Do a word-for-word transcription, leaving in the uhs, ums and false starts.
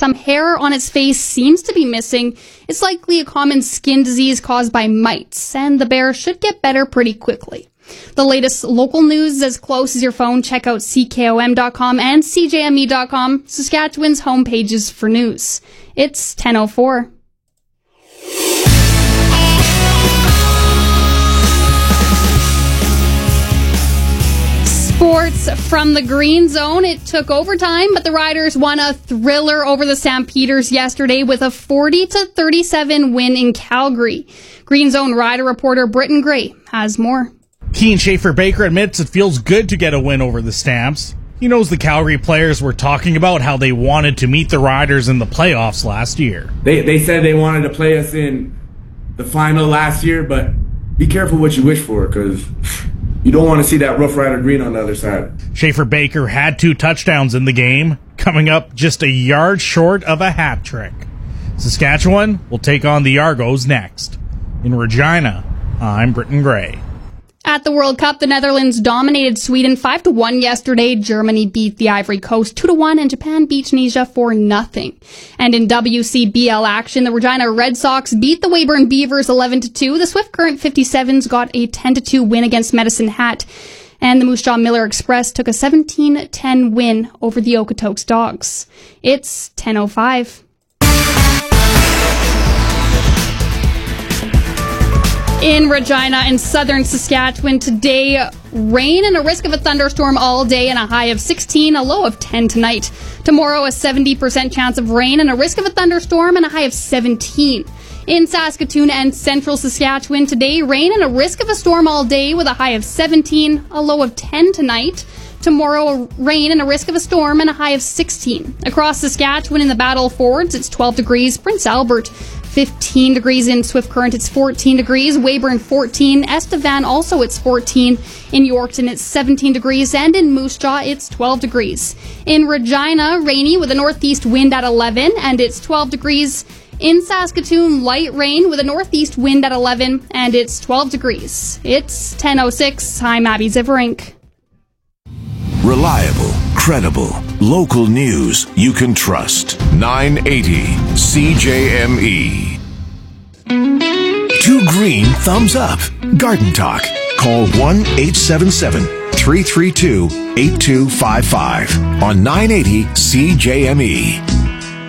some hair on its face seems to be missing. It's likely a common skin disease caused by mites, and the bear should get better pretty quickly. The latest local news is as close as your phone. Check out C K O M dot com and C J M E dot com, Saskatchewan's home pages for news. It's ten oh four. Sports from the Green Zone. It took overtime, but the Riders won a thriller over the Stampeders yesterday with a forty to thirty-seven win in Calgary. Green Zone Rider reporter Britton Gray has more. Keane Schaefer-Baker admits it feels good to get a win over the Stamps. He knows the Calgary players were talking about how they wanted to meet the Riders in the playoffs last year. They they said they wanted to play us in the final last year, but be careful what you wish for, because you don't want to see that Rough Rider green on the other side. Schaefer-Baker had two touchdowns in the game, coming up just a yard short of a hat trick. Saskatchewan will take on the Argos next. In Regina, I'm Britton Gray. At the World Cup, the Netherlands dominated Sweden five to one yesterday. Germany beat the Ivory Coast two to one, and Japan beat Tunisia for nothing. And in W C B L action, the Regina Red Sox beat the Weyburn Beavers eleven to two. The Swift Current fifty-sevens got a ten to two win against Medicine Hat. And the Moose Jaw Miller Express took a seventeen ten win over the Okotoks Dogs. It's ten oh five. In Regina and southern Saskatchewan today, rain and a risk of a thunderstorm all day and a high of sixteen, a low of ten tonight. Tomorrow, a seventy percent chance of rain and a risk of a thunderstorm and a high of seventeen. In Saskatoon and central Saskatchewan today, rain and a risk of a storm all day with a high of seventeen, a low of ten tonight. Tomorrow, rain and a risk of a storm and a high of sixteen. Across Saskatchewan in the Battle Fords, it's twelve degrees. Prince Albert, fifteen degrees. In Swift Current, it's fourteen degrees. Weyburn, fourteen. Estevan, also it's fourteen. In Yorkton, it's seventeen degrees. And in Moose Jaw, it's twelve degrees. In Regina, rainy with a northeast wind at eleven, and it's twelve degrees. In Saskatoon, light rain with a northeast wind at eleven, and it's twelve degrees. It's ten oh six. I'm Abby Ziverink. Reliable, credible, local news you can trust. nine eighty C J M E. Two green thumbs up. Garden Talk. Call one eight seven seven, three three two, eight two five five on nine eighty C J M E.